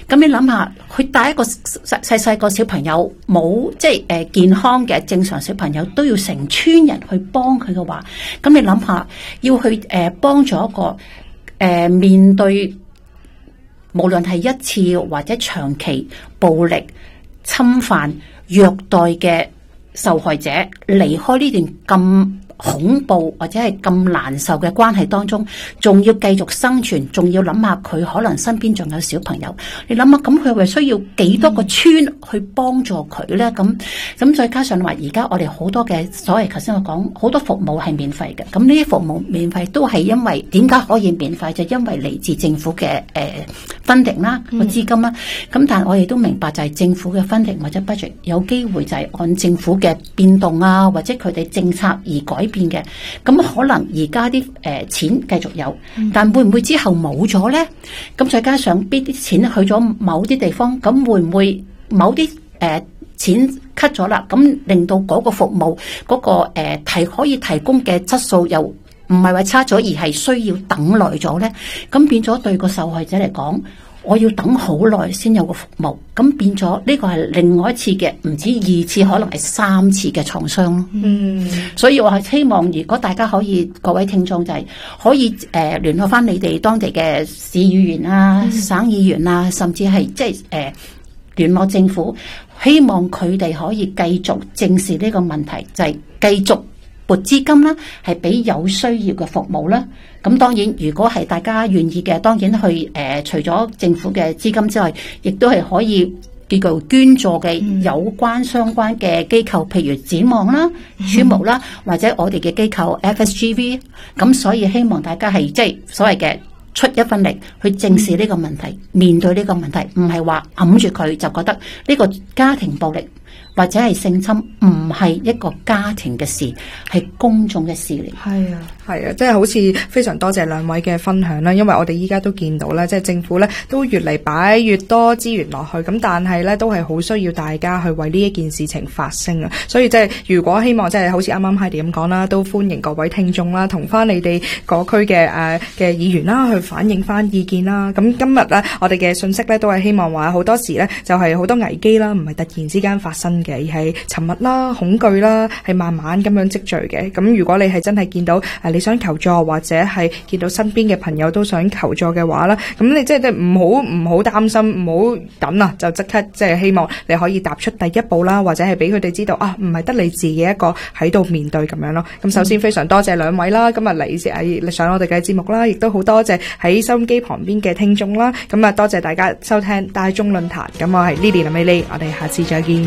咁你諗下，佢帶一個細個小朋友冇即係健康嘅正常小朋友都要成村人去幫佢嘅話，咁你諗下要去幫助一個面對無論係一次或者長期暴力侵犯虐待嘅受害者離開呢段咁恐怖或者係咁難受嘅關係當中，仲要繼續生存，仲要諗下佢可能身邊仲有小朋友，你諗下咁佢係需要幾多個村去幫助佢咧？咁再加上話而家我哋好多嘅所謂頭先我講好多服務係免費嘅，咁呢啲服務免費都係因為點解可以免費？就因為嚟自政府嘅funding啦個資金啦。咁但係我哋都明白就係政府嘅funding或者 budget 有機會就係按政府嘅變動啊，或者佢哋政策而改變嘅，咁可能而家啲錢繼續有，但會唔會之後冇咗咧？咁再加上邊啲錢去咗某啲地方，咁會唔會某啲錢 cut 咗啦？咁令到嗰個服務嗰個可以提供嘅質素又唔係話差咗，而係需要等耐咗咧？咁變咗對個受害者嚟講，我要等好耐先有個服務，咁變咗呢個係另外一次嘅，唔止2次，可能係3次嘅創傷咯。所以我係希望，如果大家可以，各位聽眾就係可以聯絡翻你哋當地嘅市議員啊、省議員啊，甚至係即係聯絡政府，希望佢哋可以繼續正視呢個問題，就係繼續撥資金啦，係俾有需要嘅服務啦。咁當然，如果係大家願意嘅，當然去除咗政府嘅資金之外，亦都係可以叫做捐助嘅有關相關嘅機構，譬如展望啦、書務啦，或者我哋嘅機構 FSGV。咁所以希望大家係即係所謂嘅出一分力去正視呢個問題，面對呢個問題，唔係話揞住佢就覺得呢個家庭暴力或者係性侵唔係一個家庭嘅事，係公眾嘅事嚟。 係啊，即係好似非常多謝兩位嘅分享啦，因為我哋依家都見到咧，即係政府咧都越嚟擺越多資源落去，咁但係咧都係好需要大家去為呢一件事情發聲啊。所以即係如果希望即係好似啱啱Heidi咁講啦，都歡迎各位聽眾啦，同翻你哋嗰區嘅議員啦去反映翻意見啦。咁今日咧我哋嘅信息咧都係希望話好多時咧就係好多危機啦，唔係突然之間發生嘅，而係沉默啦、恐懼啦，係慢慢咁樣積聚嘅。咁如果你係真係見到你想求助，或者係見到身邊嘅朋友都想求助嘅話啦，咁你即係唔好擔心，唔好等啊，就即刻即係希望你可以踏出第一步啦，或者係俾佢哋知道啊，唔係得你自己一個喺度面對咁樣咯。咁首先非常多謝兩位啦，今日嚟上我哋嘅節目啦，亦都好多謝喺收音機旁邊嘅聽眾啦。咁啊，多謝大家收聽大眾論壇。咁我係 Lily 林美麗，我哋下次再見。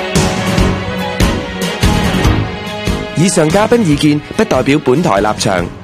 以上嘉賓意見不代表本台立場，